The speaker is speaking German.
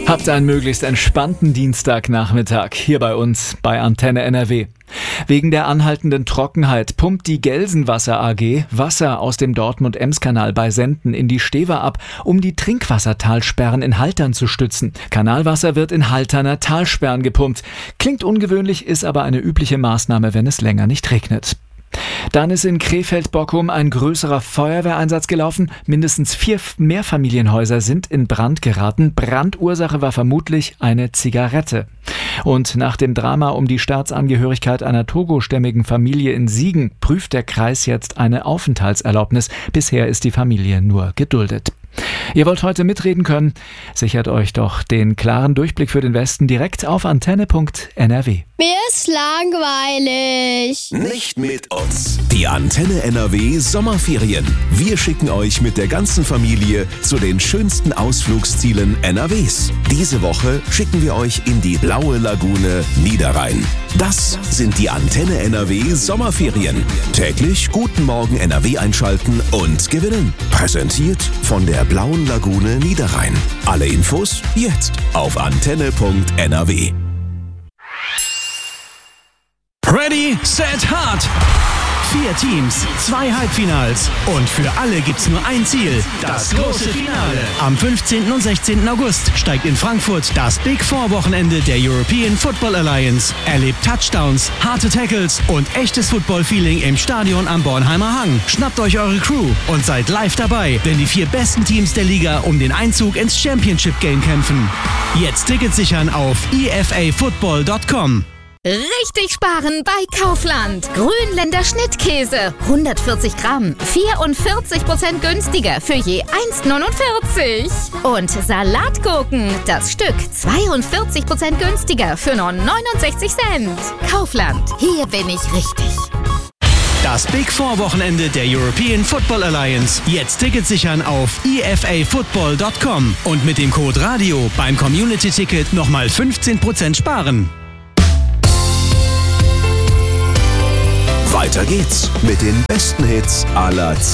Habt einen möglichst entspannten Dienstagnachmittag hier bei uns bei Antenne NRW. Wegen der anhaltenden Trockenheit pumpt die Gelsenwasser AG Wasser aus dem Dortmund-Ems-Kanal bei Senden in die Stever ab, um die Trinkwassertalsperren in Haltern zu stützen. Kanalwasser wird in Halterner Talsperren gepumpt. Klingt ungewöhnlich, ist aber eine übliche Maßnahme, wenn es länger nicht regnet. Dann ist in Krefeld-Bockum ein größerer Feuerwehreinsatz gelaufen. Mindestens 4 Mehrfamilienhäuser sind in Brand geraten. Brandursache war vermutlich eine Zigarette. Und nach dem Drama um die Staatsangehörigkeit einer togostämmigen Familie in Siegen prüft der Kreis jetzt eine Aufenthaltserlaubnis. Bisher ist die Familie nur geduldet. Ihr wollt heute mitreden können? Sichert euch doch den klaren Durchblick für den Westen direkt auf antenne.nrw. Mir ist langweilig. Nicht mit uns. Die Antenne NRW Sommerferien. Wir schicken euch mit der ganzen Familie zu den schönsten Ausflugszielen NRWs. Diese Woche schicken wir euch in die blaue Lagune Niederrhein. Das sind die Antenne NRW Sommerferien. Täglich Guten Morgen NRW einschalten und gewinnen. Präsentiert von der blauen Lagune Niederrhein. Alle Infos jetzt auf antenne.nrw. Ready, set, hard! 4 Teams, 2 Halbfinals und für alle gibt's nur ein Ziel, das große Finale. Am 15. und 16. August steigt in Frankfurt das Big Four Wochenende der European Football Alliance. Erlebt Touchdowns, harte Tackles und echtes Football-Feeling im Stadion am Bornheimer Hang. Schnappt euch eure Crew und seid live dabei, wenn die 4 besten Teams der Liga um den Einzug ins Championship Game kämpfen. Jetzt Tickets sichern auf efafootball.com. Richtig sparen bei Kaufland. Grünländer Schnittkäse, 140 Gramm, 44% günstiger für je 1,49. Und Salatgurken, das Stück, 42% günstiger für nur 69 Cent. Kaufland, hier bin ich richtig. Das Big Four Wochenende der European Football Alliance. Jetzt Tickets sichern auf efafootball.com und mit dem Code RADIO beim Community Ticket nochmal 15% sparen. Weiter geht's mit den besten Hits aller Zeiten.